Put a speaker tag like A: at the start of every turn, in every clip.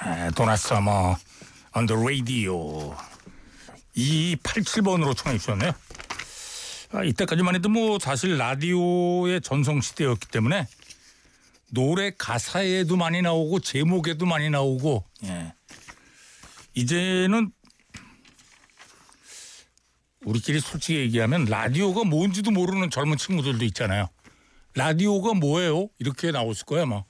A: 도나 서머 on the radio 2287번으로 청해 주셨네요. 이때까지만 해도 뭐 사실 라디오의 전성시대였기 때문에 노래 가사에도 많이 나오고 제목에도 많이 나오고, 이제는 우리끼리 솔직히 얘기하면 라디오가 뭔지도 모르는 젊은 친구들도 있잖아요. 라디오가 뭐예요? 이렇게 나왔을 거야 아마.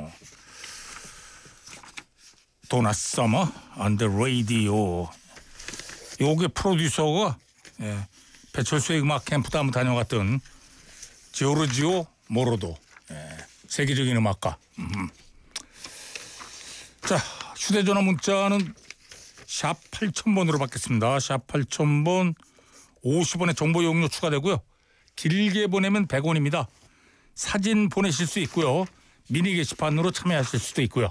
A: 도나 서머 on the radio. 요게 프로듀서가 배철수의 음악 캠프도 한번 다녀갔던 지오르지오 모로도, 세계적인 음악가. 자, 휴대전화 문자는 샵 8000번으로 받겠습니다. 샵 8000번 50원의 정보 이용료 추가되고요. 길게 보내면 100원입니다. 사진 보내실 수 있고요. 미니 게시판으로 참여하실 수도 있고요.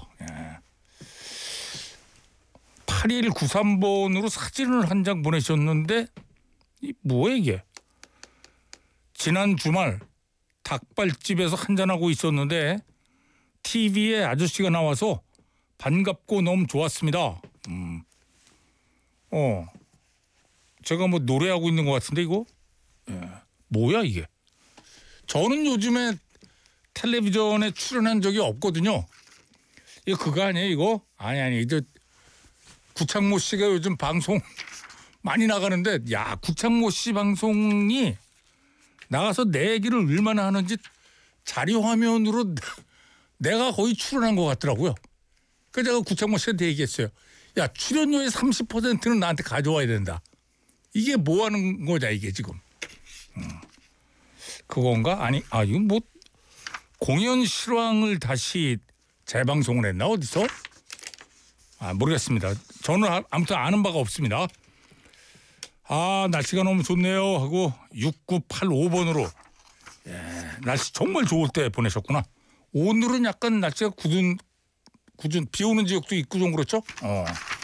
A: 8193번으로 사진을 한 장 보내셨는데 뭐야 이게? 지난 주말 닭발집에서 한잔하고 있었는데 TV에 아저씨가 나와서 반갑고 너무 좋았습니다. 제가 뭐 노래하고 있는 것 같은데 이거? 뭐야 이게? 저는 요즘에 텔레비전에 출연한 적이 없거든요. 이거 그거 아니에요 이거? 아니 이제 구창모 씨가 요즘 방송 많이 나가는데, 야, 구창모 씨 방송이 나가서 내 얘기를 얼마나 하는지 자료 화면으로 내가 거의 출연한 것 같더라고요. 그래서 제가 구창모 씨한테 얘기했어요. 야, 출연료의 30%는 나한테 가져와야 된다. 이게 뭐 하는 거냐 이게 지금. 그건가? 아니, 이거 뭐 공연 실황을 다시 재방송을 했나 어디서? 모르겠습니다. 저는 아무튼 아는 바가 없습니다. 날씨가 너무 좋네요 하고 6985번으로 날씨 정말 좋을 때 보내셨구나. 오늘은 약간 날씨가 굳은 비 오는 지역도 있고 좀 그렇죠?